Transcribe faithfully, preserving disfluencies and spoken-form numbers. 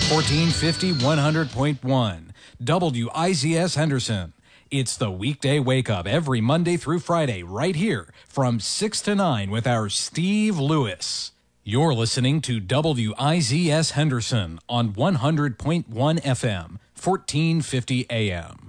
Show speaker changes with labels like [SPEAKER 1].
[SPEAKER 1] fourteen fifty, one hundred point one. W I Z S Henderson. It's the weekday wake-up every Monday through Friday right here from six to nine with our Steve Lewis. You're listening to W I Z S Henderson on one hundred point one F M, fourteen fifty A M.